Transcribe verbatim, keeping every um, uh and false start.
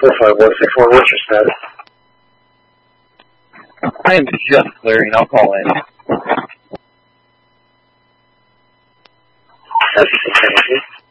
four five one six one, what's your status? I am just clearing. I'll call in. That's the same.